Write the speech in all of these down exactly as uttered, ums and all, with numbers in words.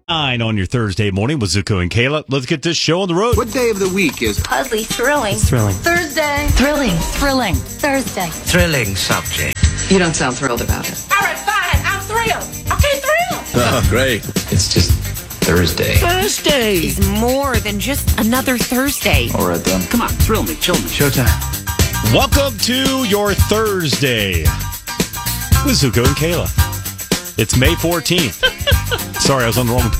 Nine on your Thursday morning with Zuko and Kayla. Let's get this show on the road. What day of the week is Puzzly, thrilling. It's thrilling. Thursday. Thrilling. Thrilling. Thursday. Thrilling subject. You don't sound thrilled about it. All right, fine. I'm thrilled. Okay, thrilled. Oh, great. It's just Thursday. Thursday is more than just another Thursday. All right, then. Come on, thrill me, chill me. Showtime. Welcome to your Thursday with Zuko and Kayla. It's May fourteenth. Sorry, I was on the wrong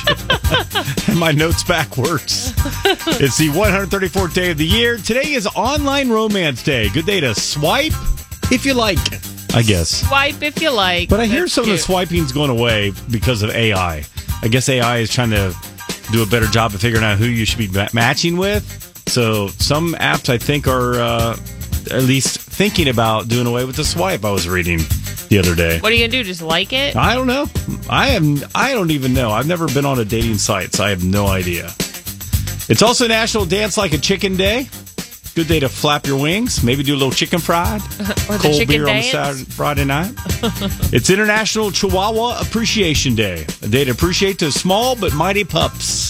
page. And my notes backwards. It's the one hundred thirty-fourth day of the year. Today is Online Romance Day. Good day to swipe if you like, I guess. Swipe if you like. But I hear That's some cute. of the swiping's going away because of A I. I guess A I is trying to do a better job of figuring out who you should be ma- matching with. So some apps, I think, are uh, at least thinking about doing away with the swipe I was reading the other day. What are you going to do? Just like it? I don't know. I am. I don't even know. I've never been on a dating site, so I have no idea. It's also National Dance Like a Chicken Day. Good day to flap your wings. Maybe do a little chicken fried. Or the Cold chicken beer dance. on Saturday, Friday night. It's International Chihuahua Appreciation Day. A day to appreciate the small but mighty pups.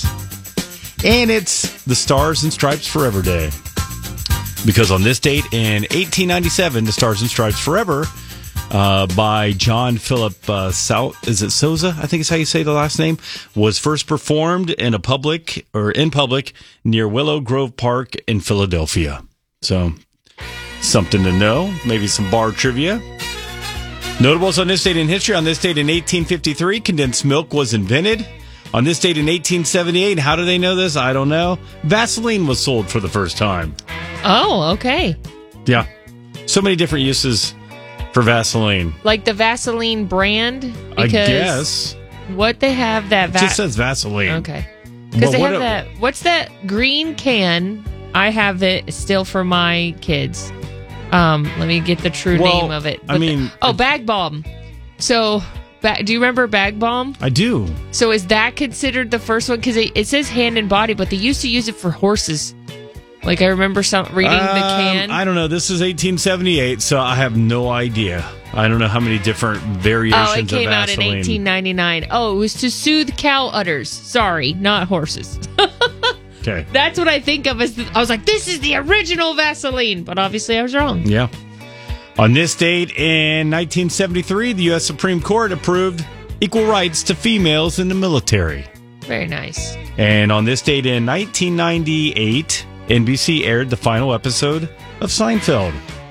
And it's the Stars and Stripes Forever Day. Because on this date in eighteen ninety-seven, the Stars and Stripes Forever uh, by John Philip uh, Sou- is it Sousa? I think is how you say the last name. Was first performed in a public or in public near Willow Grove Park in Philadelphia. So something to know. Maybe some bar trivia. Notables on this date in history. On this date in eighteen fifty-three, condensed milk was invented. On this date in eighteen seventy-eight, how do they know this? I don't know. Vaseline was sold for the first time. Oh, okay. Yeah. So many different uses for Vaseline. Like the Vaseline brand? I Because guess. what they have that... It Va- just says Vaseline. Okay. Because But they what have a- that... What's that green can? I have it still for my kids. Um, Let me get the true Well, name of it. I But mean- the- oh, Bag Bomb. So... Ba- do you remember Bag Bomb? I do. So is that considered the first one? Because it, it says hand and body, but they used to use it for horses. Like I remember some reading the Um, can. I don't know. This is eighteen seventy-eight, so I have no idea. I don't know how many different variations Oh, it came of out in Vaseline. eighteen ninety-nine. Oh, it was to soothe cow udders. Sorry, not horses. Okay. That's what I think of as. The, I was like, this is the original Vaseline, but obviously I was wrong. Yeah. On this date in nineteen seventy-three, the U S Supreme Court approved equal rights to females in the military. Very nice. And on this date in nineteen ninety-eight, N B C aired the final episode of Seinfeld.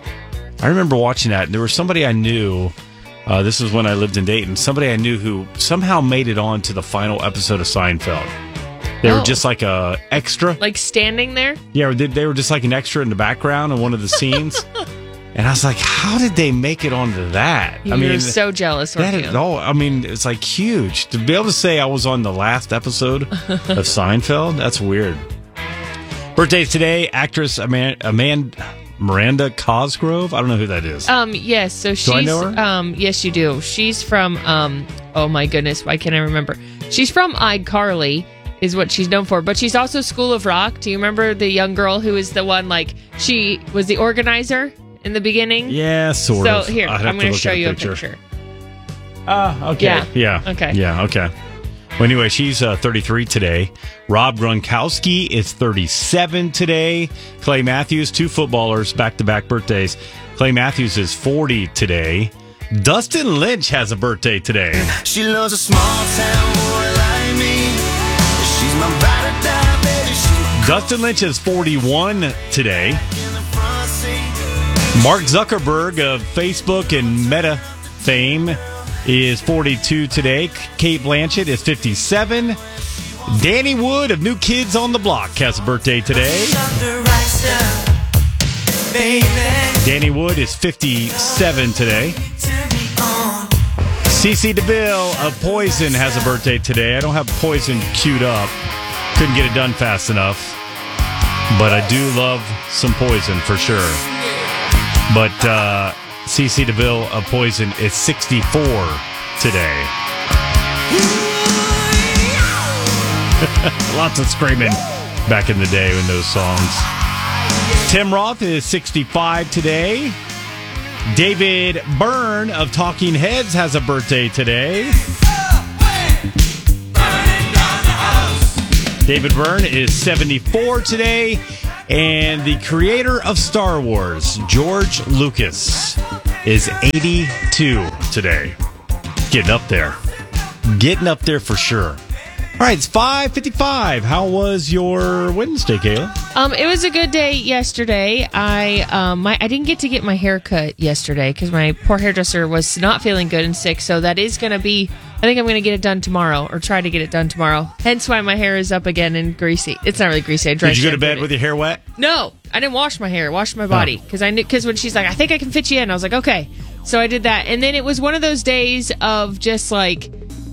I remember watching that, and there was somebody I knew. Uh, this was when I lived in Dayton. Somebody I knew who somehow made it on to the final episode of Seinfeld. They Oh. were just like a extra. Like standing there. Yeah, they, they were just like an extra in the background in one of the scenes. And I was like, how did they make it onto that? You I mean, were so jealous, that weren't is you? all. I mean, it's like huge to be able to say I was on the last episode of Seinfeld. That's weird. Birthdays today: actress Amanda, Amanda Miranda Cosgrove. I don't know who that is. Um. Yes. So she's. I know her? Um. Yes, you do. She's from. Um. Oh my goodness. Why can't I remember? She's from iCarly, is what she's known for. But she's also School of Rock. Do you remember the young girl who is the one? Like she was the organizer in the beginning. Yeah, sort So of. here, I'd have I'm to going to look show at you picture. a picture. Ah, okay. Yeah. Yeah. Okay. Yeah. Okay. Well, anyway, she's uh, thirty-three today. Rob Gronkowski is thirty-seven today. Clay Matthews, two footballers, back-to-back birthdays. Clay Matthews is forty today. Dustin Lynch has a birthday today. She loves a small town boy like me. She's my ride or die, baby. She's Dustin Lynch is forty-one today. in the front seat. Mark Zuckerberg of Facebook and Meta fame is forty-two today. Kate Blanchett is fifty-seven. Danny Wood of New Kids on the Block has a birthday today. The right stuff, baby. Danny Wood is fifty-seven today. Turn me on. Cece DeVille of Poison has a birthday today. I don't have Poison queued up. Couldn't get it done fast enough. But I do love some Poison for sure. But uh, Cece DeVille of Poison is sixty-four today. Lots of screaming back in the day in those songs. Tim Roth is sixty-five today. David Byrne of Talking Heads has a birthday today. David Byrne is seventy-four today. And the creator of Star Wars, George Lucas, is eighty-two today. Getting up there. Getting up there for sure. All right, it's five fifty-five. How was your Wednesday, Kayla? Um, it was a good day yesterday. I um, my I didn't get to get my hair cut yesterday because my poor hairdresser was not feeling good and sick. So that is going to be, I think I'm going to get it done tomorrow or try to get it done tomorrow. Hence why my hair is up again and greasy. It's not really greasy. I dry Did you go to shampooed bed it. with your hair wet? No, I didn't wash my hair. I washed my body because I knew because when she's like, I think I can fit you in, I was like, okay. So I did that, and then it was one of those days of just like.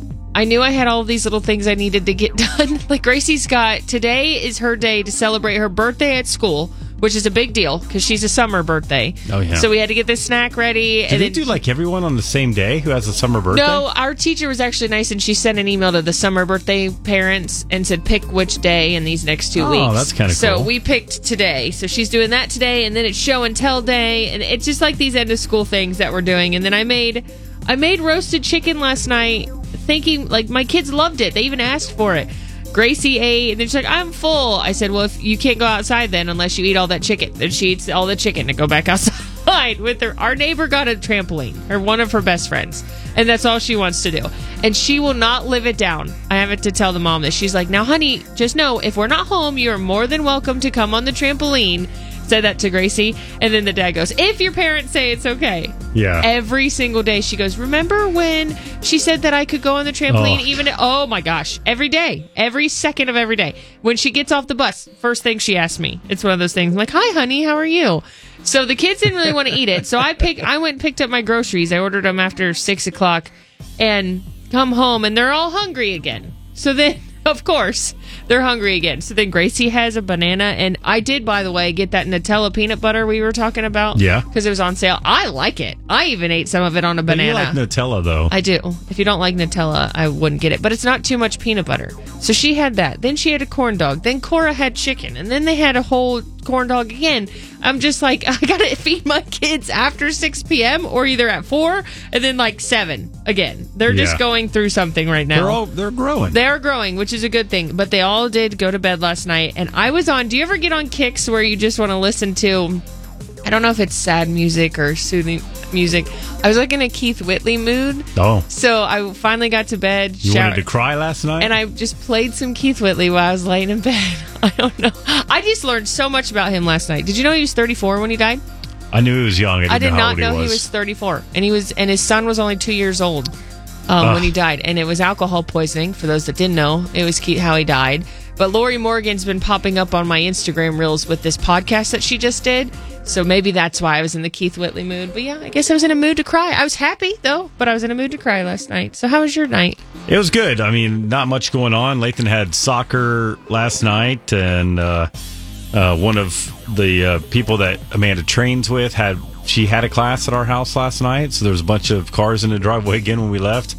I knew I had all of these little things I needed to get done. Like Gracie's got, today is her day to celebrate her birthday at school, which is a big deal because she's a summer birthday. Oh, yeah. So we had to get this snack ready. Did and they then, do like everyone on the same day who has a summer birthday? No, our teacher was actually nice and she sent an email to the summer birthday parents and said pick which day in these next two Oh, weeks. that's kinda So cool. we picked today. So she's doing that today and then it's show and tell day. And it's just like these end of school things that we're doing. And then I made, I made roasted chicken last night. Thinking like my kids loved it. They even asked for it. Gracie ate, and then she's like, "I'm full." I said, "Well, if you can't go outside then unless you eat all that chicken." Then she eats all the chicken and go back outside with her. Our neighbor got a trampoline, or one of her best friends, and that's all she wants to do. And she will not live it down. I have it to tell the mom that she's like, "Now, honey, just know if we're not home, you are more than welcome to come on the trampoline." Said that to Gracie, and then the dad goes, "If your parents say it's okay." Yeah. Every single day she goes, "Remember when she said that I could go on the trampoline Oh. even oh my gosh, every day, every second of every day. When she gets off the bus, first thing she asks me. It's one of those things. I'm like, "Hi honey, how are you?" So the kids didn't really want to eat it. So I picked I went and picked up my groceries. I ordered them after six o'clock and come home and they're all hungry again. So then of course, they're hungry again. So then Gracie has a banana. And I did, by the way, get that Nutella peanut butter we were talking about. Yeah. Because it was on sale. I like it. I even ate some of it on a But banana. you like Nutella, though. I do. If you don't like Nutella, I wouldn't get it. But it's not too much peanut butter. So she had that. Then she had a corn dog. Then Cora had chicken. And then they had a whole corn dog again. I'm just like, I got to feed my kids after six p.m. or either at four and then like seven again. They're Yeah. just going through something right now. They're all they're growing. They're growing, which is a good thing. But they all did go to bed last night. And I was on, do you ever get on kicks where you just want to listen to, I don't know if it's sad music or soothing music. I was like in a Keith Whitley mood. Oh. So I finally got to bed. You showered, wanted to cry last night? and I just played some Keith Whitley while I was laying in bed. I don't know. I just learned so much about him last night. Did you know he was thirty-four when he died? I knew he was young. I, didn't I did know how not old know he he was. was thirty-four, and he was, and his son was only two years old um, Ugh. when he died, and it was alcohol poisoning. For those that didn't know, it was Keith, how he died. But Lori Morgan's been popping up on my Instagram reels with this podcast that she just did, so maybe that's why I was in the Keith Whitley mood. But yeah, I guess I was in a mood to cry. I was happy though, but I was in a mood to cry last night. So how was your night? It was good. I mean, not much going on. Lathan had soccer last night, and uh, uh, one of the uh, people that Amanda trains with had she had a class at our house last night. So there was a bunch of cars in the driveway again when we left.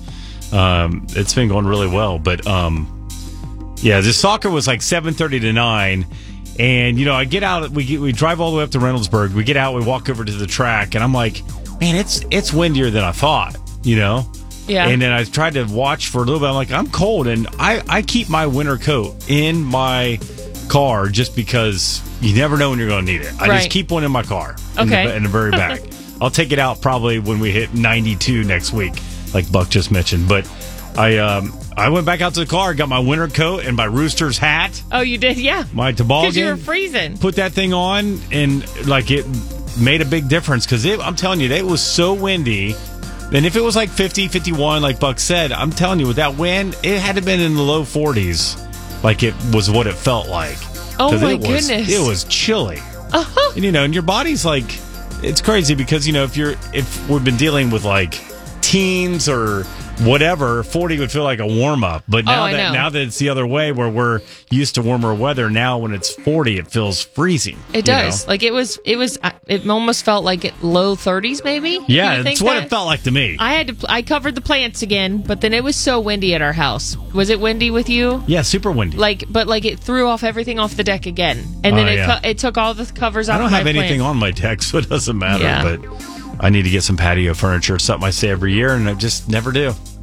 Um, it's been going really well, but um, yeah, the soccer was like seven thirty to nine. And, you know, I get out, we get, we drive all the way up to Reynoldsburg. We get out, we walk over to the track, and I'm like, man, it's it's windier than I thought, you know? Yeah. And then I tried to watch for a little bit. I'm like, I'm cold, and I, I keep my winter coat in my car just because you never know when you're going to need it. I Right. just keep one in my car in, Okay. the, in the very back. I'll take it out probably when we hit ninety-two next week, like Buck just mentioned. But I um, I went back out to the car, got my winter coat and my Rooster's hat, Oh, you did? Yeah. my Because you were toboggan, freezing. put that thing on, and like it made a big difference because I'm telling you, it was so windy. And if it was like fifty, fifty-one, like Buck said, I'm telling you, with that wind, it had to have been in the low forties, like it was what it felt like. Oh, 'Cause my it was, goodness. It was chilly. Uh-huh. And, you know, and your body's like, it's crazy because, you know, if you're, if we've been dealing with like teens or whatever, forty would feel like a warm up. But now Oh, I that know. now that it's the other way, where we're used to warmer weather, now when it's forty, it feels freezing. It you does. know? Like it was, it was, it almost felt like it low thirties, maybe. Yeah, Do you that's think what that? it felt like to me. I had to, I covered the plants again, but then it was so windy at our house. Was it windy with you? Yeah, super windy. Like, but like it threw off everything off the deck again, and then Oh, it yeah. cu- it took all the covers off. I don't of have my anything plants. on my deck, so it doesn't matter. Yeah. But I need to get some patio furniture, something I say every year, and I just never do.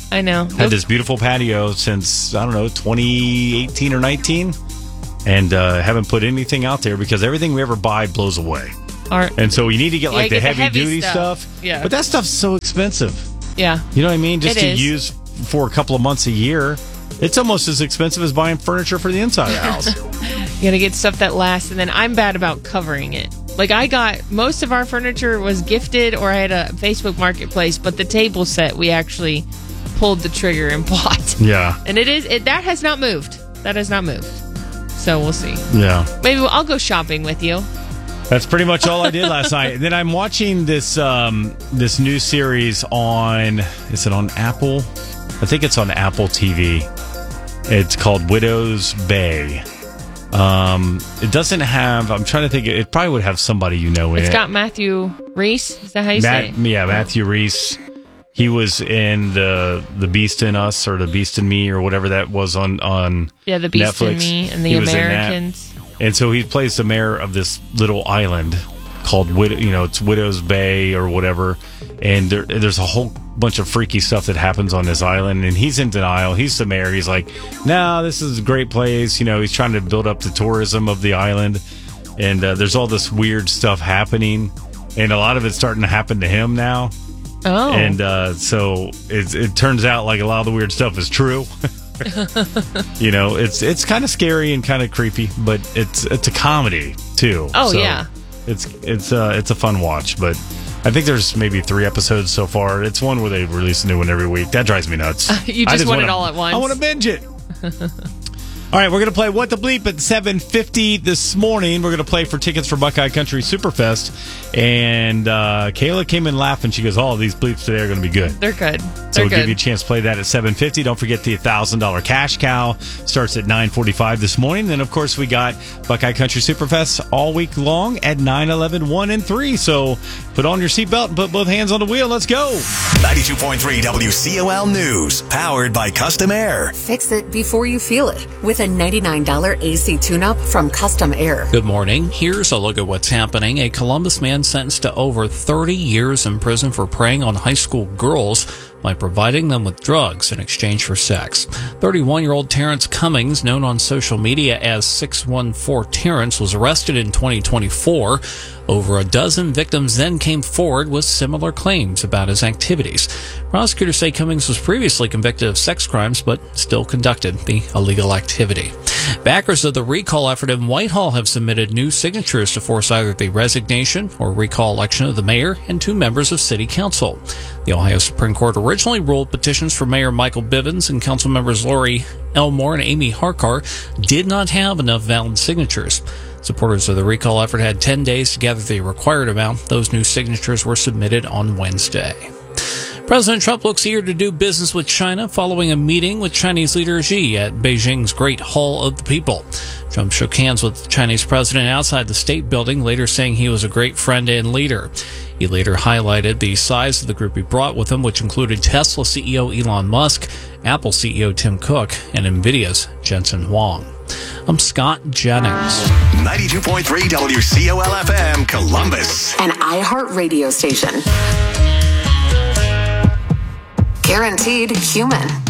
I know. Had this beautiful patio since, I don't know, twenty eighteen or nineteen. And uh, haven't put anything out there because everything we ever buy blows away. Our, And so we need to get Yeah, like get the the heavy, heavy duty stuff. stuff. Yeah. But that stuff's so expensive. yeah. You know what I mean? Just It to is. use for a couple of months a year. It's almost as expensive as buying furniture for the inside of the house. You gotta get stuff that lasts, and then I'm bad about covering it. Like, I got most of our furniture was gifted, or I had a Facebook Marketplace, but the table set we actually pulled the trigger and bought. Yeah. And it is it that has not moved. That has not moved. So we'll see. Yeah. Maybe I'll go shopping with you. That's pretty much all I did last night. And then I'm watching this um, this new series on, is it on Apple? I think it's on Apple T V. It's called Widow's Bay. Um, it doesn't have, I'm trying to think, it probably would have somebody you know in It's it. got Matthew Reese. Is that how you Matt, say it? yeah, Matthew Reese. He was in the the Beast in Us or the Beast in Me or whatever that was on on Yeah, The Beast Netflix. in Me and The He was in that. Americans. And so he plays the mayor of this little island called Widow, you know, it's Widow's Bay or whatever. And there, there's a whole bunch of freaky stuff that happens on this island. And he's in denial. He's the mayor. He's like, no, this is a great place. You know, he's trying to build up the tourism of the island. And uh, there's all this weird stuff happening. And a lot of it's starting to happen to him now. Oh. And uh, so it, it turns out like a lot of the weird stuff is true. You know, it's it's kind of scary and kind of creepy, but it's it's a comedy too. Oh, So yeah. it's it's uh, it's a fun watch. But I think there's maybe three episodes so far. It's one where they release a new one every week. That drives me nuts. You I just want it wanna- all at once. I want to binge it. All right, we're going to play What the Bleep at seven fifty this morning. We're going to play for tickets for Buckeye Country Superfest. And uh, Kayla came in laughing. She goes, oh, these bleeps today are going to be good. They're good. So They're we'll good. give you a chance to play that at seven fifty. Don't forget the one thousand dollars cash cow starts at nine forty-five this morning. Then, of course, we got Buckeye Country Superfest all week long at nine, eleven, one, and three. So put on your seatbelt and put both hands on the wheel. Let's go. ninety-two point three W C O L News, powered by Custom Air. Fix it before you feel it with a ninety-nine dollars A C tune-up from Custom Air. Good morning. Here's a look at what's happening. A Columbus man sentenced to over thirty years in prison for preying on high school girls by providing them with drugs in exchange for sex. thirty-one-year-old Terrence Cummings, known on social media as six one four Terrence, was arrested in twenty twenty-four. Over a dozen victims then came forward with similar claims about his activities. Prosecutors say Cummings was previously convicted of sex crimes, but still conducted the illegal activity. Backers of the recall effort in Whitehall have submitted new signatures to force either the resignation or recall election of the mayor and two members of city council. The Ohio Supreme Court originally ruled petitions for Mayor Michael Bivens and council members Lori Elmore and Amy Harkar did not have enough valid signatures. Supporters of the recall effort had ten days to gather the required amount. Those new signatures were submitted on Wednesday. President Trump looks eager to do business with China following a meeting with Chinese leader Xi at Beijing's Great Hall of the People. Trump shook hands with the Chinese president outside the state building, later saying he was a great friend and leader. He later highlighted the size of the group he brought with him, which included Tesla C E O Elon Musk, Apple C E O Tim Cook, and NVIDIA's Jensen Huang. I'm Scott Jennings. ninety-two point three W C O L F M, Columbus. An iHeart radio station. Guaranteed human.